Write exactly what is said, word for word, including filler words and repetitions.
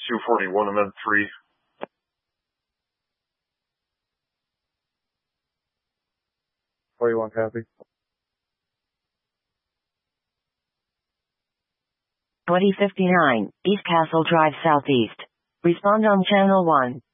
two forty-one and then three. forty-one copy. twenty fifty-nine, East Castle Drive Southeast. Respond on channel one.